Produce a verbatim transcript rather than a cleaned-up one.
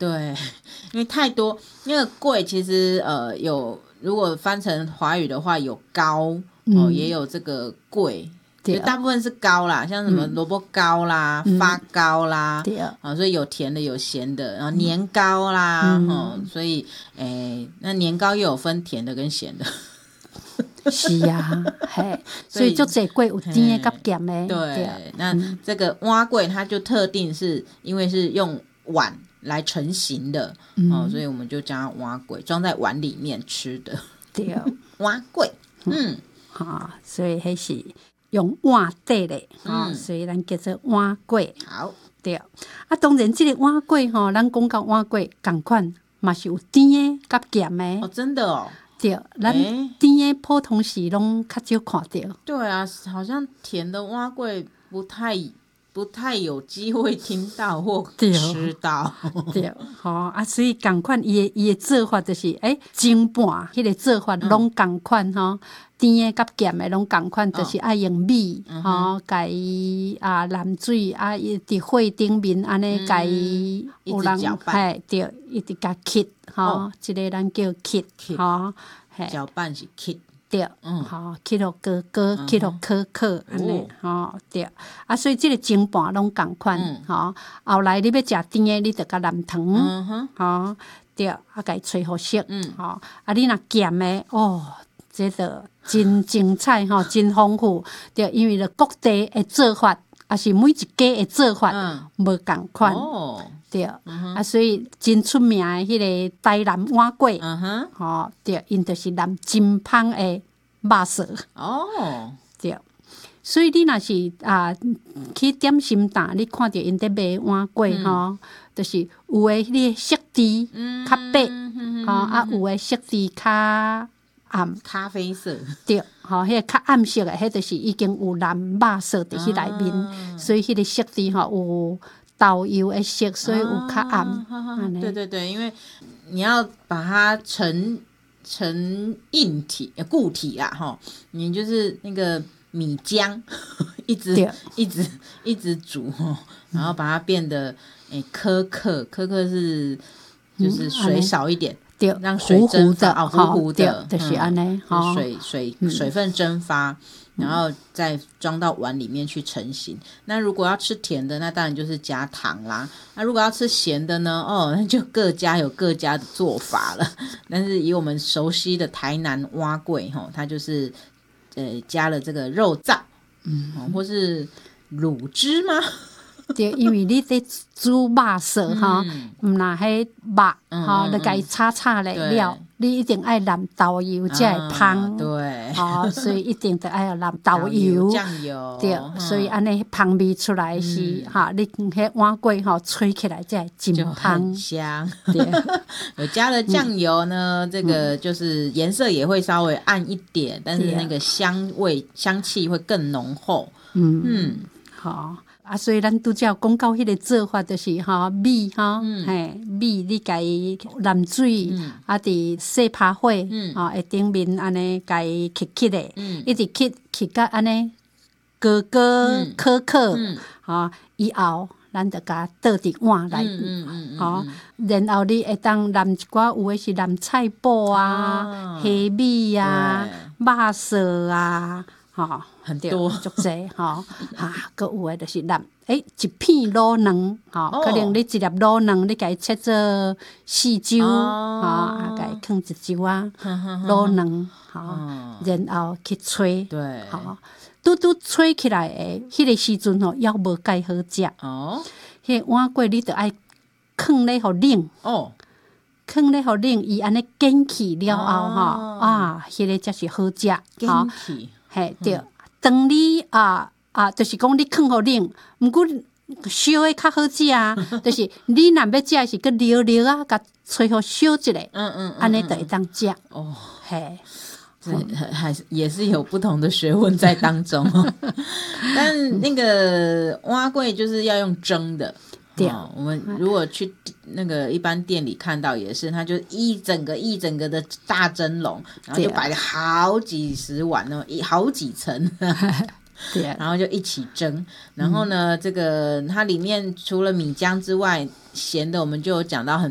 对，因为太多，那个粿其实呃有，如果翻成华语的话，有糕、嗯哦、也有这个粿。就大部分是糕啦，像什么萝卜糕啦、嗯、发糕啦、啊，所以有甜的有咸的，然后年糕啦，嗯哦、所以诶，那年糕又有分甜的跟咸的。 是啊，嘿，所以就这粿有甜的跟咸的。 对，对那、嗯、这个碗粿它就特定是因为是用碗来成型的，嗯哦、所以我们就叫它碗粿，装在碗里面吃的。 对， 碗粿，嗯， 好、嗯哦，所以还是。用碗底的，哦嗯、所以咱叫做碗粿。 好， 对。啊，当然，这个碗粿吼，咱讲到碗粿，同款嘛是有甜的甲咸的。 哦，真的哦。 对，咱甜的普通时拢较少看到。 对啊，好像甜的碗粿不太不太有机会听到或吃到。 对，吼、哦、啊，所以同款伊的伊的做法就是，诶、欸，蒸拌迄个做法拢同款吼。嗯甜的甲咸的拢共款，就是爱用米，吼，甲伊啊淋水啊，伊伫火顶面安尼甲伊有人嘿，对，一直甲吸，吼，即个咱叫吸，吼， 搅拌是吸， 对，吼，吸落高高，吸落可可安尼，吼，对，啊，所以即个蒸拌拢共款，吼，后来你要食甜的，你着甲淋糖，吼，对，啊，甲伊吹互熟，吼，啊，你若咸的，哦。这个真精彩吼，真丰富。对，因为了各地的做法，也是每一家的做法无共款。哦，对，嗯、啊，所以真出名的迄个台南碗粿，嗯哼，吼，对，因就是淋真芳的肉色。哦，对，所以你若是啊去点心档，你看到因在卖碗粿吼、嗯，就是有的迄个色蒂较白，吼、嗯，啊，有的色蒂较。暗咖啡色， 对，吼、哦，迄、那个较暗色诶，迄就是已经有淋肉色伫迄内面，啊、所以迄个色蒂吼有豆油诶色，所以有较暗。 啊、对对对，因为你要把它成成硬体固体啦，吼，你就是那个米浆一直一直一直煮吼，然后把它变得诶苛刻，苛刻是就是水少一点。嗯让水蒸发哦，糊糊的， 就是安尼， 嗯、水水水分蒸发、嗯，然后再装到碗里面去成型。那如果要吃甜的，那当然就是加糖啦。那如果要吃咸的呢？哦，那就各家有各家的做法了。但是以我们熟悉的台南碗粿吼，它就是呃加了这个肉燥，嗯，或是卤汁吗？ 对，因为你在煮肉色哈，毋若迄肉哈，你甲伊炒炒来了，你一定爱淋豆油才会芳。 对， 哦，所以一定得爱要淋豆油、 酱油。 对，所以安尼芳味出来是哈，你迄碗粿吼吹起来才会真芳， 很香。对，有加了酱油呢，这个就是颜色也会稍微暗一点，但是那个香味香气会更浓厚。嗯嗯， 好。啊，所以咱拄则有讲到迄个做法，就是吼米吼，嘿、嗯、米你家己淋水，嗯、啊，伫细拍火，嗯、吼，下顶面安尼家己吸吸的，嗯、一直吸吸到安尼高高可可，吼，以后咱就甲倒伫碗内面，吼，然後你會當淋一寡有誒是淋菜脯啊、蝦米啊、肉色啊。吼， 很多足濟吼，啊，閣有誒就是淋，誒一片滷卵，吼，可能你一粒滷卵，你甲伊切做四周，吼，啊，甲伊放一周啊，滷卵，吼，然後去吹， 對， 吼，拄拄吹起來誒，迄個時陣吼，猶無介好食，哦，迄碗粿你著愛放咧互冷，哦。放咧互冷，伊安尼捲起了後吼，啊，迄個才是好食， 捲起。 嘿，对，當你啊啊，就是講你放互冷，毋過燒誒較好食啊，就是你若要食是佮溜溜啊，甲吹互燒一下，嗯嗯，安尼就會當食。哦，嘿， 這還是也是有不同的學問在當中。但那個碗粿就是要用蒸的。对、哦，我们如果去那个一般店里看到也是，它就一整个一整个的大蒸笼，然后就摆了好几十碗哦，一好几层，对，然后就一起蒸。然后呢，嗯、这个它里面除了米浆之外，咸的我们就有讲到很